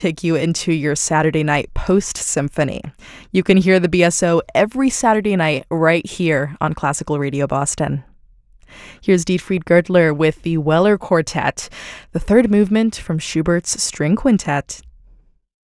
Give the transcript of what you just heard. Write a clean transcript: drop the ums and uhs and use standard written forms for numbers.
take you into your Saturday night post-symphony. You can hear the BSO every Saturday night right here on Classical Radio Boston. Here's Dietfried Gertler with the Weller Quartet, the third movement from Schubert's String Quintet.